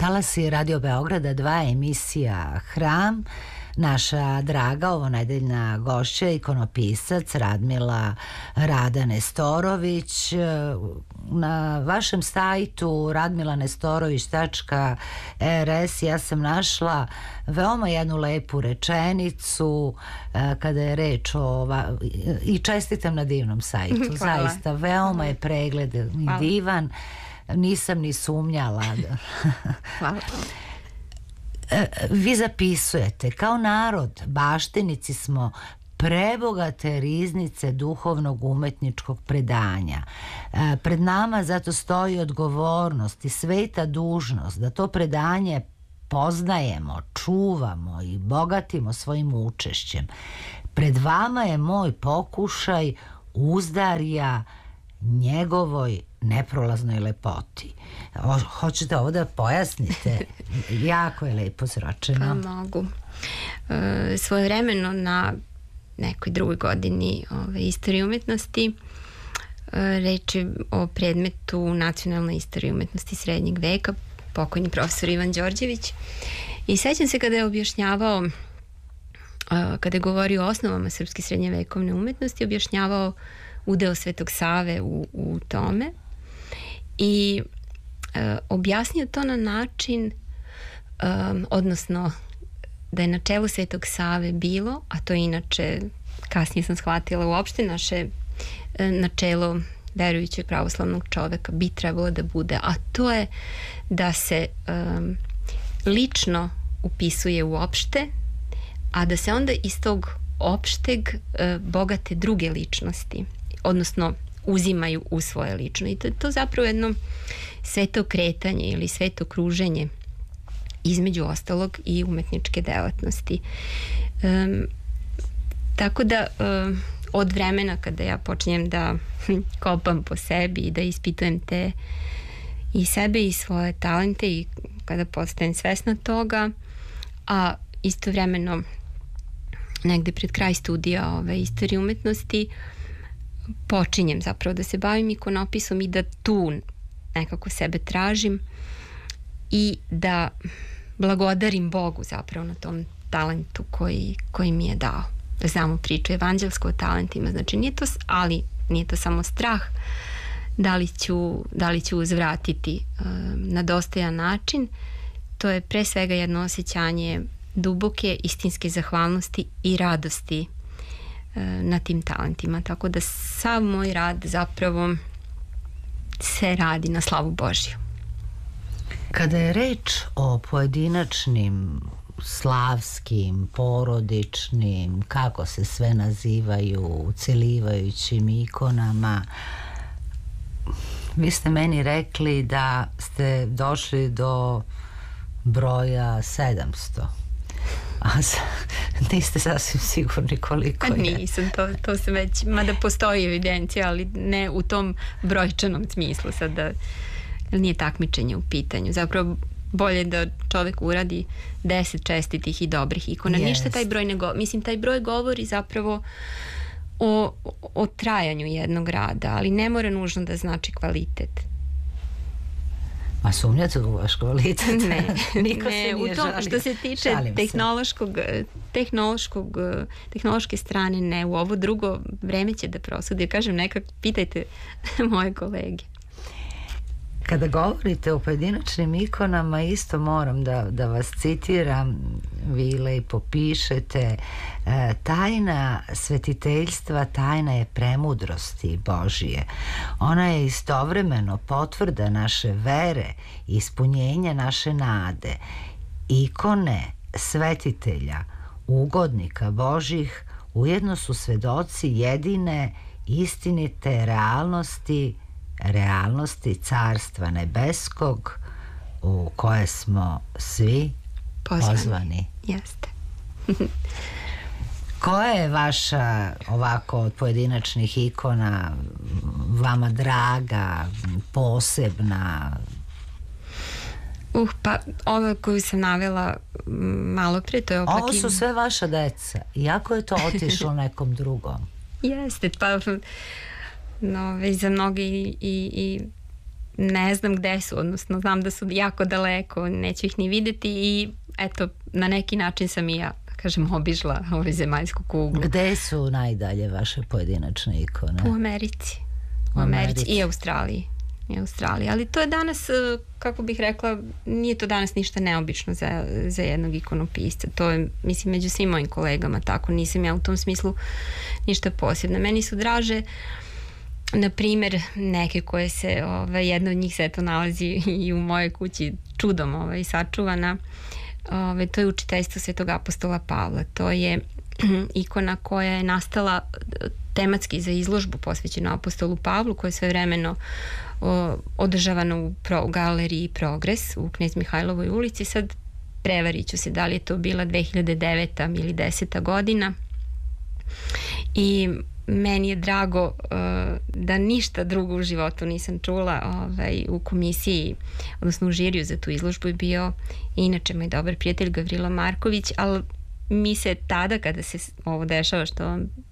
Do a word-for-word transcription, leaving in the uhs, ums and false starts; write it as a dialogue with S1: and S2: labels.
S1: Talasi Radio Beograda, dva emisija Hram. Naša draga ovonedeljna gošća, ikonopisac Radmila Rada Nestorović. Na vašem sajtu radmila nestorović tačka er es ja sam našla veoma jednu lepu rečenicu kada je reč o... i čestitam na divnom sajtu.
S2: Hvala.
S1: Zaista, veoma je pregled i divan. Nisam ni sumnjala.
S2: Hvala.
S1: Vi zapisujete, kao narod, baštinici smo prebogate riznice duhovnog umetničkog predanja. Pred nama zato stoji odgovornost i sveta dužnost da to predanje poznajemo, čuvamo i bogatimo svojim učešćem. Pred vama je moj pokušaj uzdarja njegovoj neprolaznoj lepoti. O, hoćete ovo da pojasnite? Jako je lepo sročeno.
S2: Pa mogu. E, svojevremeno na nekoj drugoj godini ove, istorije umetnosti e, reč je o predmetu nacionalne istorije umetnosti srednjeg veka, pokojni profesor Ivan Đorđević. I sećam se kada je objašnjavao, e, kada je govorio o osnovama srpske srednjevekovne umetnosti, objašnjavao udeo Svetog Save u, u tome i e, objasnio to na način e, odnosno da je na čelu Svetog Save bilo, a to je inače kasnije sam shvatila uopšte naše e, načelo verujućeg pravoslavnog čoveka bi trebalo da bude, a to je da se e, lično upisuje uopšte, a da se onda iz tog opšteg e, bogate druge ličnosti, odnosno uzimaju u svoje lično. I to je to zapravo jedno sveto kretanje ili sveto kruženje između ostalog i umetničke delatnosti. Um, tako da um, od vremena kada ja počinjem da kopam po sebi i da ispitujem te i sebe i svoje talente i kada postajem svesna toga, a istovremeno negde pred kraj studija ove istorije umetnosti počinjem zapravo da se bavim ikonopisom i da tu nekako sebe tražim i da blagodarim Bogu zapravo na tom talentu koji, koji mi je dao. Znamo priču evanđelsko o talentima, znači nije to, ali nije to samo strah da li ću, da li ću uzvratiti uh, na dostojan način. To je pre svega jedno osjećanje duboke istinske zahvalnosti i radosti na tim talentima, tako da sav moj rad zapravo se radi na slavu Božju.
S1: Kada je reč o pojedinačnim slavskim, porodičnim, kako se sve nazivaju, celivajućim ikonama, vi ste meni rekli da ste došli do broja sedamsto. A niste sasvim sigurni koliko je.
S2: Nisam, to, to se već, mada postoji evidencija, ali ne u tom brojčanom smislu sada, nije takmičenje u pitanju. Zapravo bolje da čovjek uradi deset čestitih i dobrih ikona. Yes. Ništa taj broj ne govori. Mislim, taj broj govori zapravo o, o trajanju jednog rada, ali ne mora nužno da znači kvalitet.
S1: Ma sumnjate u vaš kvalitet?
S2: Ne,
S1: Niko
S2: ne,
S1: se nije
S2: u tom,
S1: žalio.
S2: što se tiče
S1: Šalim
S2: tehnološkog, tehnološkog, tehnološke strane, ne, u ovo drugo vreme će da prosudi. Kažem, nekak pitajte moje kolege.
S1: Kada govorite o pojedinačnim ikonama, isto moram da, da vas citiram, vi lepo pišete, e, tajna svetiteljstva, tajna je premudrosti Božije. Ona je istovremeno potvrda naše vere i ispunjenja naše nade. Ikone svetitelja, ugodnika Božih, ujedno su svedoci jedine istinite realnosti realnosti Carstva nebeskog u koje smo svi pozvani. pozvani.
S2: Jeste.
S1: Koja je vaša, ovako od pojedinačnih ikona, vama draga, posebna?
S2: Uh, pa ova koju sam navela malo pre, to je opak...
S1: Ovo su sve vaša deca, iako je to otišlo nekom drugom.
S2: Jeste, pa no, već za mnoge i, i, i ne znam gde su, odnosno znam da su jako daleko, neću ih ni videti i eto, na neki način sam i ja, kažem, obišla ovaj zemaljsku kuglu.
S1: Gde su najdalje vaše pojedinačne ikone?
S2: U Americi. U Americi i Australiji. I Australiji. Ali to je danas, kako bih rekla, nije to danas ništa neobično za, za jednog ikonopisca. To je, mislim, među svim mojim kolegama tako. Nisam ja u tom smislu ništa posebno. Meni su draže na primjer neke koje se, ovaj, jedna od njih se eto nalazi i u mojoj kući čudom ovaj, sačuvana. Ovaj, to je učiteljstvo Svetog apostola Pavla. To je ikona koja je nastala tematski za izložbu posvećenu apostolu Pavlu, koja je svevremeno o, održavana u pro, galeriji Progres u Knez Mihajlovoj ulici. Sad prevarit ću se da li je to bila dve hiljade deveta ili deseta godina. I meni je drago uh, da ništa drugo u životu nisam čula. Ovaj, u komisiji, odnosno u žiriju za tu izložbu je bio inače moj dobar prijatelj Gavrilo Marković, ali mi se tada kada se ovo dešava što